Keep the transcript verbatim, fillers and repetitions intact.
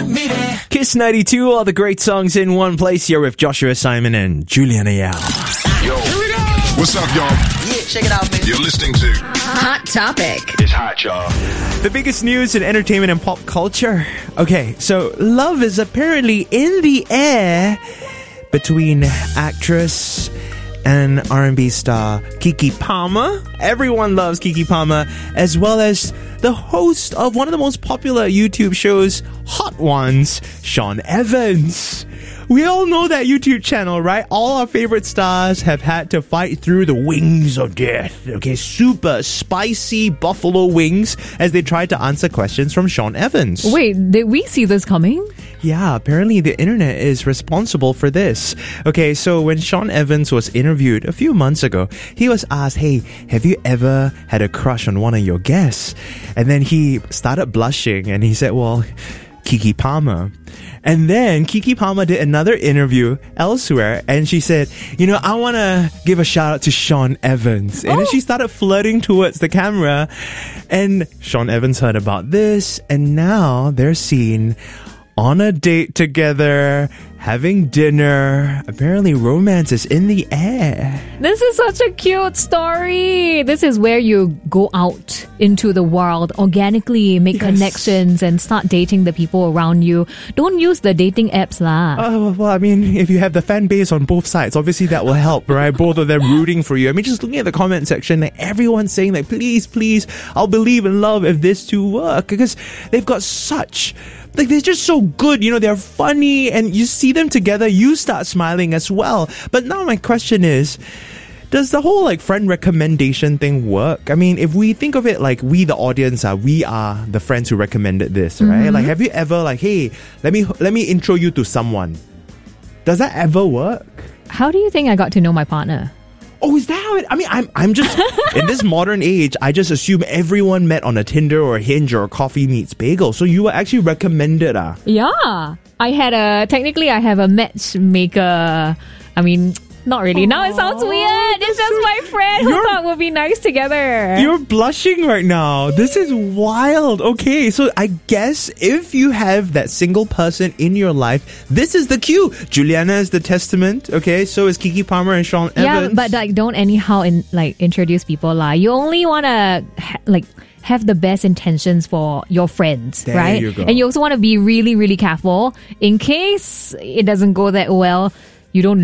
Kiss ninety-two, all the great songs in one place here with Joshua Simon and Juliana Yao. Yo, here we go. What's up, y'all? Yeah, check it out, man. You're listening to Hot Topic. It's hot, y'all. The biggest news in entertainment and pop culture. Okay, so love is apparently in the air between actress and R and B star Keke Palmer. Everyone loves Keke Palmer, as well as the host of one of the most popular YouTube shows, Hot Ones, Sean Evans. We all know that YouTube channel, right? All our favorite stars have had to fight through the wings of death. Okay, super spicy buffalo wings as they tried to answer questions from Sean Evans. Wait, did we see this coming? Yeah, apparently the internet is responsible for this. Okay, so when Sean Evans was interviewed a few months ago, he was asked, hey, have you ever had a crush on one of your guests? And then he started blushing and he said, well, Keke Palmer. And then Keke Palmer did another interview elsewhere and she said, you know, I want to give a shout out to Sean Evans. And oh. then she started flirting towards the camera and Sean Evans heard about this and now they're seen on a date together, having dinner. Apparently romance is in the air. This is such a cute story. This is where you go out into the world, organically make Yes. connections and start dating the people around you. Don't use the dating apps lah. Oh, well, I mean, if you have the fan base on both sides, obviously that will help, right? Both of them rooting for you. I mean, just looking at the comment section, like everyone's saying like, please, please, I'll believe in love if this two work. Because they've got such... Like, they're just so good, you know, they're funny, and you see them together, you start smiling as well. But now my question is, does the whole, like, friend recommendation thing work? I mean, if we think of it like we, the audience, are, we are the friends who recommended this, right? Mm-hmm. Like, have you ever, like, hey, let me let me intro you to someone? Does that ever work? How do you think I got to know my partner? Oh, is that how it... I mean, I'm I'm just... in this modern age, I just assume everyone met on a Tinder or a Hinge or a Coffee Meets Bagel. So you were actually recommended, ah? Yeah. I had a... Technically, I have a matchmaker. I mean... Not really. Now it sounds weird. It's just my friend who You're- thought we'll be nice together. You're blushing right now. This is wild. Okay, so I guess if you have that single person in your life, this is the cue. Juliana is the testament. Okay, so is Keke Palmer and Sean Yeah, Evans. but like don't anyhow in like introduce people lah. You only wanna ha- like have the best intentions for your friends, There right? you go. And you also want to be really, really careful in case it doesn't go that well. You don't